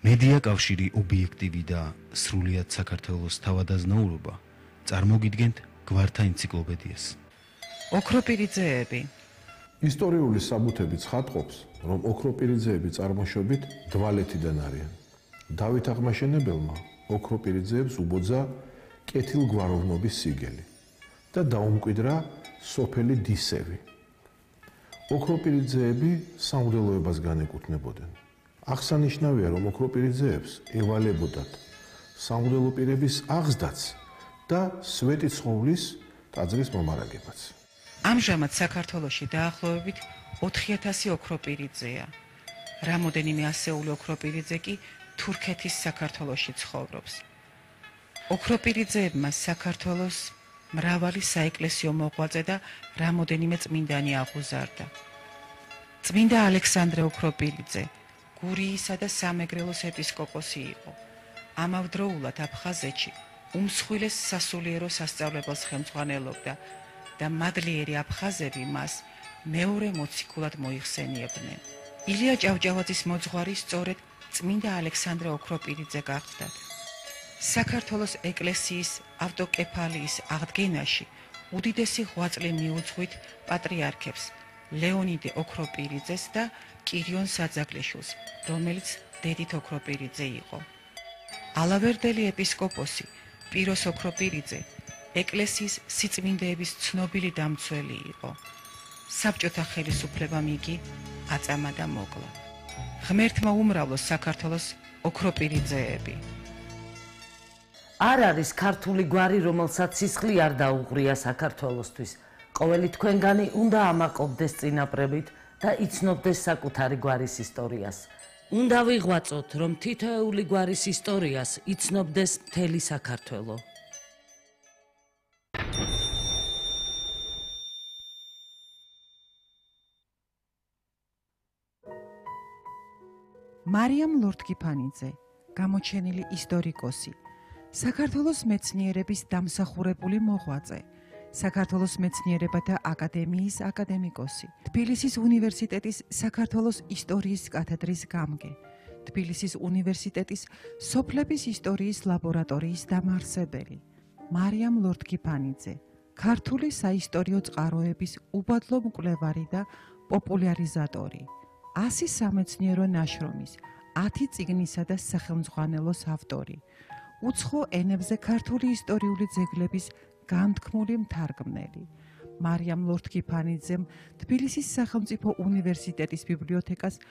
მედია კავშირი ობიექტივი და სრულიად საქართველოს თავადაზნაურობა წარმოგიდგენთ გვართა ენციკლოპედიას. ოქროპირიძეები. ისტორიული საბუთები ცხადყოფს, რომ ოქროპირიძეები წარმოშობით დვალეთიდან არიან. დავით აღმაშენებელმა ოქროპირიძეებს უბოძა კეთილგვაროვნობის სიგელი და დაუმკვიდრა სოფელი დისევი. ოქროპირიძეები სამღვდელოებას განეკუთვნებოდნენ. აღსანიშნავია, რომ ოქროპირიძეებს ევალებოდათ სამღვდელო პირების აღზრდაც და სვეტი ცხოვლის ტაძრის მომარაგებაც. ამჟამად საქართველოში დაახლოებით 4000 ოქროპირიძეა. რამოდენიმე ასეული ოქროპირიძე კი თურქეთის საქართველოში ცხოვრობს. ოქროპირიძეებმა საქართველოს მრავალი საეკლესიო მოღვაწე და რამოდენიმე წმინდანი აღუზარდა. წმინდა ალექსანდრე ოქროპირიძე გურიისა და სამეგრელოს ეპისკოპოსი იყო. ამავდროულად აფხაზეთში უმსხვილეს სასულიერო სასწავლებელს ხელმძღვანელობდა და მადლიერი აფხაზები მას მეორე მოციქულად მოიხსენიებდნენ. ილია ჭავჭავაძის მოძღვარი სწორედ წმინდა ალექსანდრე ოქროპირიძე გახდათ. საქართველოს ეკლესიის ავტოკეფალიის აღდგენაში უდიდესი ღვაწლი მიუძღვით პატრიარქებს ლეონიდე ოქროპირიძეს და კირიონ საძაგლიშვილს, რომელიც დედით ოქროპირიძე იყო. ალავერდელი ეპისკოპოსი პიროს ოქროპირიძე ეკლესიის სიწმინდეების ცნობილი დამცველი იყო. საბჭოთა ხელისუფლებამ იგი აწამა და მოკლა. ღმერთმა უმრავლოს საქართველოს ოქროპირიძეები. არ არის ქართული გვარი, რომელსაც სისხლი არ დაუღრია საქართველოსთვის. ყოველი თქვენგანი უნდა ამაყობდეს წინაპრებით და იცნობდეს საკუთარი გვარის ისტორიას. უნდა ვიღვაწოთ, რომ თითოეული გვარის ისტორიას იცნობდეს მთელი საქართველო. მარიამ ლორთქიფანიძე, გამოჩენილი ისტორიკოსი, საქართველოს მეცნიერების დამსახურებული მოღვაწე, საქართველოს მეცნიერებათა აკადემიის აკადემიკოსი, თბილისის უნივერსიტეტის საქართველოს ისტორიის კათედრის გამგე, თბილისის უნივერსიტეტის სოფლების ისტორიის ლაბორატორიის დამაარსებელი. მარიამ ლორთქიფანიძე, ქართული საისტორიო წყაროების უბადლო მკვლევარი და პოპულარიზატორი. 100 სამეცნიერო ნაშრომის, 10 წიგნისა და სახელმძღვანელოს ავტორი. უცხო ენებზე ქართული ისტორიული ძეგლების განთქმული მთარგმნელი. მარიამ ლორთქიფანიძემ თბილისის სახელმწიფო უნივერსიტეტის ბიბლიოთეკას